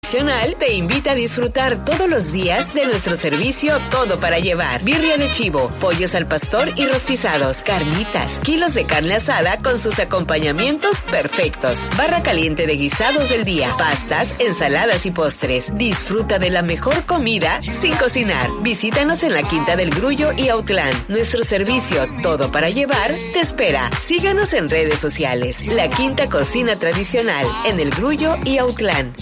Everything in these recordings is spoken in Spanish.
Tradicional te invita a disfrutar todos los días de nuestro servicio Todo para Llevar. Birria de chivo, pollos al pastor y rostizados, carnitas, kilos de carne asada con sus acompañamientos perfectos, barra caliente de guisados del día, pastas, ensaladas y postres. Disfruta de la mejor comida sin cocinar. Visítanos en la Quinta del Grullo y Autlán. Nuestro servicio Todo para Llevar te espera. Síganos en redes sociales. La Quinta Cocina Tradicional en el Grullo y Autlán.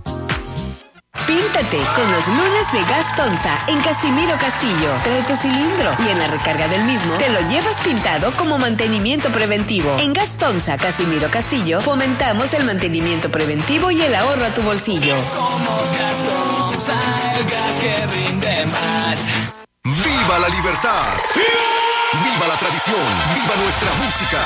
Píntate con los lunes de Gas Tomsa en Casimiro Castillo. Trae tu cilindro y en la recarga del mismo te lo llevas pintado como mantenimiento preventivo. En Gas Tomsa, Casimiro Castillo, fomentamos el mantenimiento preventivo y el ahorro a tu bolsillo. Somos Gas Tomsa, el gas que rinde más. ¡Viva la libertad! ¡Viva! ¡Viva la tradición! ¡Viva nuestra música!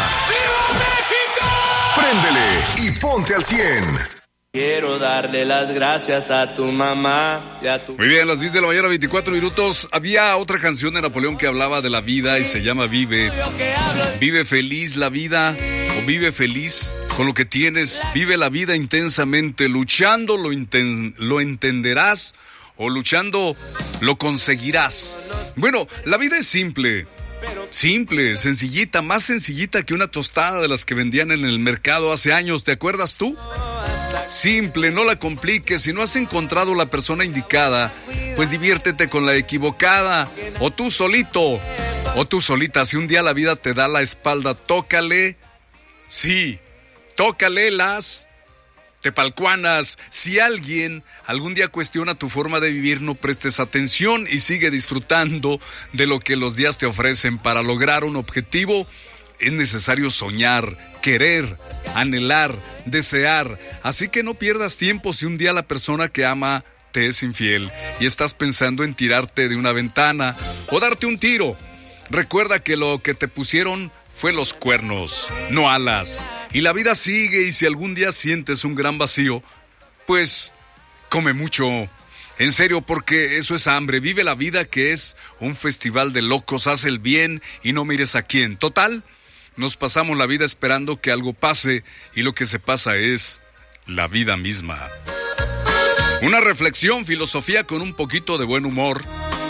¡Viva México! Préndele y ponte al 100. Quiero darle las gracias a tu mamá y a tu... Muy bien, las 10 de la mañana, 24 minutos. Había otra canción de Napoleón que hablaba de la vida y se llama Vive. Vive feliz la vida o vive feliz con lo que tienes. Vive la vida intensamente. Luchando lo entenderás o luchando lo conseguirás. Bueno, la vida es simple. Simple, sencillita, más sencillita que una tostada de las que vendían en el mercado hace años. ¿Te acuerdas tú? Simple, no la compliques. Si no has encontrado la persona indicada, pues diviértete con la equivocada. O tú solito, o tú solita. Si un día la vida te da la espalda, tócale. Sí, tócale las tepalcuanas. Si alguien algún día cuestiona tu forma de vivir, no prestes atención y sigue disfrutando de lo que los días te ofrecen. Para lograr un objetivo es necesario soñar, querer, anhelar, desear. Así que no pierdas tiempo si un día la persona que ama te es infiel y estás pensando en tirarte de una ventana o darte un tiro. Recuerda que lo que te pusieron fue los cuernos, no alas. Y la vida sigue, y si algún día sientes un gran vacío, pues come mucho. En serio, porque eso es hambre. Vive la vida, que es un festival de locos. Haz el bien y no mires a quién. Total, nos pasamos la vida esperando que algo pase, y lo que se pasa es la vida misma. Una reflexión, filosofía con un poquito de buen humor.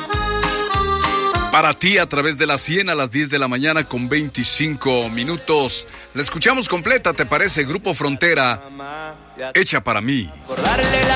Para ti a través de la 100 a las 10 de la mañana con 25 minutos. La escuchamos completa, ¿te parece? Grupo Frontera, hecha para mí.